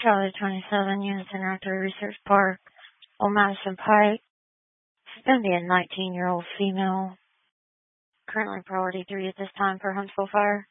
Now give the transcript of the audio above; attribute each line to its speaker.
Speaker 1: Charlie 27, Units Interactive Research Park, Old Madison Pike. It's going to be a 19-year-old female. Currently priority 3 at this time for Huntsville Fire.